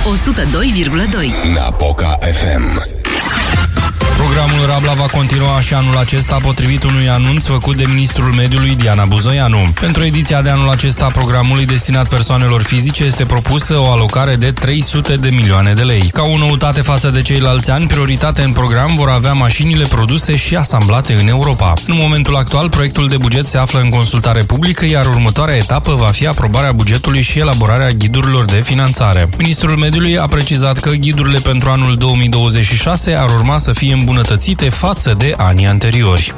102,2. Napoca FM. Programul Rabla va continua și anul acesta, potrivit unui anunț făcut de ministrul mediului Diana Buzoianu. Pentru ediția de anul acesta a programului destinat persoanelor fizice este propusă o alocare de 300 de milioane de lei. Ca o noutate față de ceilalți ani, prioritate în program vor avea mașinile produse și asamblate în Europa. În momentul actual, proiectul de buget se află în consultare publică, iar următoarea etapă va fi aprobarea bugetului și elaborarea ghidurilor de finanțare. Ministrul mediului a precizat că ghidurile pentru anul 2026 ar urma să fie îmbunătățite față de anii anteriori.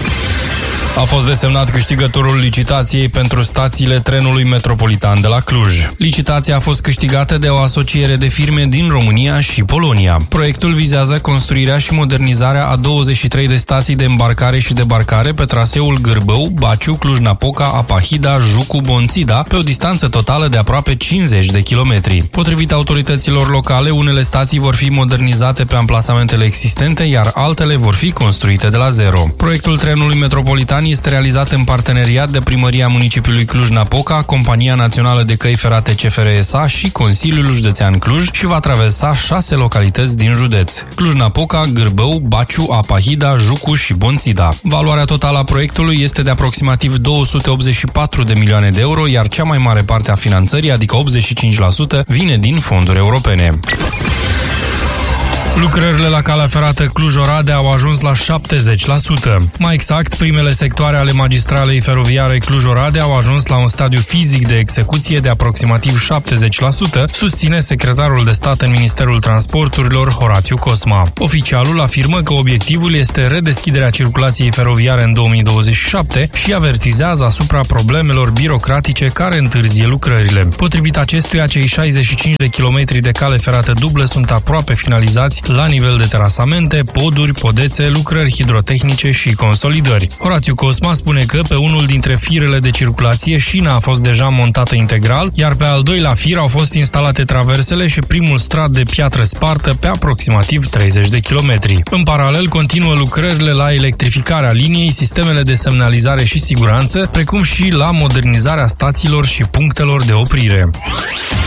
A fost desemnat câștigătorul licitației pentru stațiile trenului metropolitan de la Cluj. Licitația a fost câștigată de o asociere de firme din România și Polonia. Proiectul vizează construirea și modernizarea a 23 de stații de îmbarcare și debarcare pe traseul Gârbău, Baciu, Cluj-Napoca, Apahida, Jucu, Bonțida, pe o distanță totală de aproape 50 de kilometri. Potrivit autorităților locale, unele stații vor fi modernizate pe amplasamentele existente, iar altele vor fi construite de la zero. Proiectul trenului metropolitan este realizat în parteneriat de Primăria Municipiului Cluj-Napoca, Compania Națională de Căi Ferate CFR SA și Consiliul Județean Cluj și va traversa 6 localități din județ: Cluj-Napoca, Gârbău, Baciu, Apahida, Jucu și Bonțida. Valoarea totală a proiectului este de aproximativ 284 de milioane de euro, iar cea mai mare parte a finanțării, adică 85%, vine din fonduri europene. Lucrările la calea ferată Cluj-Oradea au ajuns la 70%. Mai exact, primele sectoare ale magistralei feroviare Cluj-Oradea au ajuns la un stadiu fizic de execuție de aproximativ 70%, susține secretarul de stat în Ministerul Transporturilor, Horațiu Cosma. Oficialul afirmă că obiectivul este redeschiderea circulației feroviare în 2027 și avertizează asupra problemelor birocratice care întârzie lucrările. Potrivit acestuia, cei 65 de kilometri de cale ferată dublă sunt aproape finalizați la nivel de terasamente, poduri, podețe, lucrări hidrotehnice și consolidări. Horațiu Cosma spune că pe unul dintre firele de circulație șina a fost deja montată integral, iar pe al doilea fir au fost instalate traversele și primul strat de piatră spartă pe aproximativ 30 de kilometri. În paralel, continuă lucrările la electrificarea liniei, sistemele de semnalizare și siguranță, precum și la modernizarea stațiilor și punctelor de oprire.